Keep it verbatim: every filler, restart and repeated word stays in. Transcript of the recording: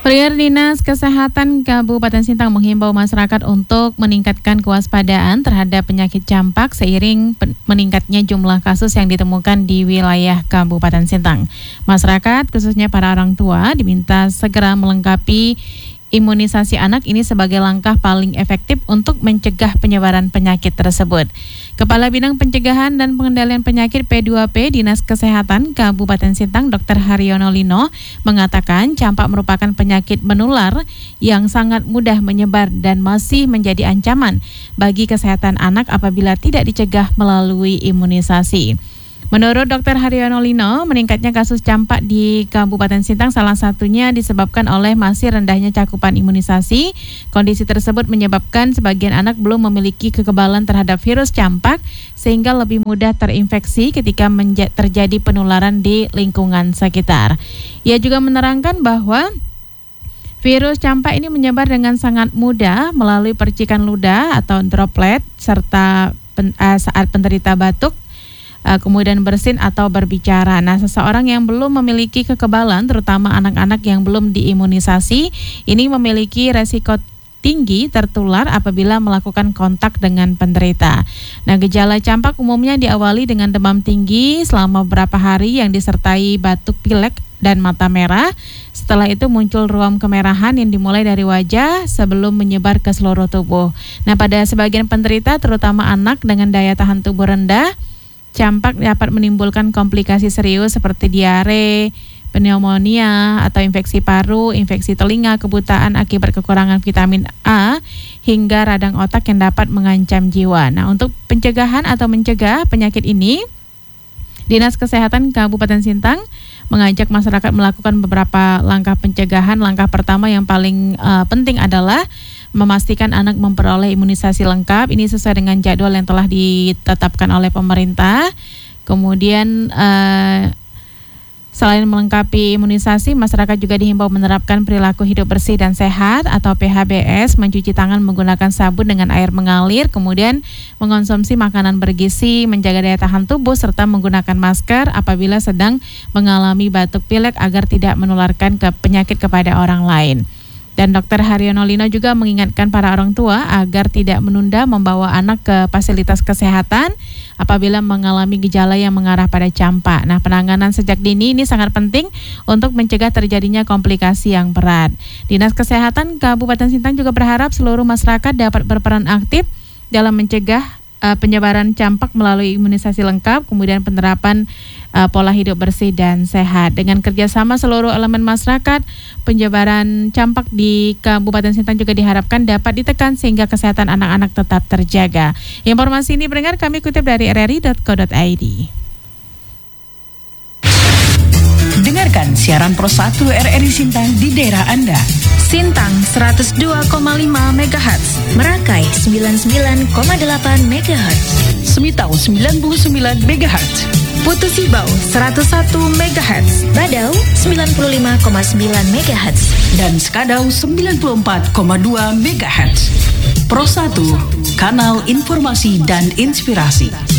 Pendengar, Dinas Kesehatan Kabupaten Sintang menghimbau masyarakat untuk meningkatkan kewaspadaan terhadap penyakit campak seiring meningkatnya jumlah kasus yang ditemukan di wilayah Kabupaten Sintang. Masyarakat, khususnya para orang tua, diminta segera melengkapi imunisasi anak ini sebagai langkah paling efektif untuk mencegah penyebaran penyakit tersebut. Kepala Bidang Pencegahan dan Pengendalian Penyakit P dua P Dinas Kesehatan Kabupaten Sintang, Dokter Haryono Lino, mengatakan campak merupakan penyakit menular yang sangat mudah menyebar dan masih menjadi ancaman bagi kesehatan anak apabila tidak dicegah melalui imunisasi. Menurut Dokter Haryono Lino, meningkatnya kasus campak di Kabupaten Sintang salah satunya disebabkan oleh masih rendahnya cakupan imunisasi. Kondisi tersebut menyebabkan sebagian anak belum memiliki kekebalan terhadap virus campak sehingga lebih mudah terinfeksi ketika menja- terjadi penularan di lingkungan sekitar. Ia juga menerangkan bahwa virus campak ini menyebar dengan sangat mudah melalui percikan ludah atau droplet serta pen- uh, saat penderita batuk, kemudian bersin atau berbicara. Nah, seseorang yang belum memiliki kekebalan, terutama anak-anak yang belum diimunisasi, ini memiliki resiko tinggi tertular apabila melakukan kontak dengan penderita. Nah, gejala campak umumnya diawali dengan demam tinggi selama beberapa hari yang disertai batuk pilek dan mata merah. Setelah itu muncul ruam kemerahan yang dimulai dari wajah sebelum menyebar ke seluruh tubuh. Nah, pada sebagian penderita, terutama anak dengan daya tahan tubuh rendah, campak dapat menimbulkan komplikasi serius seperti diare, pneumonia atau infeksi paru, infeksi telinga, kebutaan akibat kekurangan vitamin A, hingga radang otak yang dapat mengancam jiwa. Nah, untuk pencegahan atau mencegah penyakit ini, Dinas Kesehatan Kabupaten Sintang mengajak masyarakat melakukan beberapa langkah pencegahan. Langkah pertama yang paling uh, penting adalah memastikan anak memperoleh imunisasi lengkap. Ini sesuai dengan jadwal yang telah ditetapkan oleh pemerintah. Kemudian uh, selain melengkapi imunisasi, masyarakat juga dihimbau menerapkan perilaku hidup bersih dan sehat atau P H B S, mencuci tangan menggunakan sabun dengan air mengalir, kemudian mengonsumsi makanan bergizi, menjaga daya tahan tubuh, serta menggunakan masker apabila sedang mengalami batuk pilek agar tidak menularkan ke penyakit kepada orang lain. Dan Dokter Haryono Lino juga mengingatkan para orang tua agar tidak menunda membawa anak ke fasilitas kesehatan apabila mengalami gejala yang mengarah pada campak. Nah, penanganan sejak dini ini sangat penting untuk mencegah terjadinya komplikasi yang berat. Dinas Kesehatan Kabupaten Sintang juga berharap seluruh masyarakat dapat berperan aktif dalam mencegah uh, penyebaran campak melalui imunisasi lengkap, kemudian penerapan uh, pola hidup bersih dan sehat. Dengan kerjasama seluruh elemen masyarakat, penyebaran campak di Kabupaten Sintang juga diharapkan dapat ditekan sehingga kesehatan anak-anak tetap terjaga. Informasi ini pendengar kami kutip dari r r i dot co dot i d. Dengarkan siaran Pro satu R R I Sintang di daerah Anda. Sintang seratus dua koma lima megahertz, Merakai sembilan puluh sembilan koma delapan megahertz, Semitau sembilan puluh sembilan megahertz, Putu Sibau seratus satu megahertz, Badau sembilan puluh lima koma sembilan megahertz, dan Skadau sembilan puluh empat koma dua megahertz. Pro satu, kanal informasi dan inspirasi.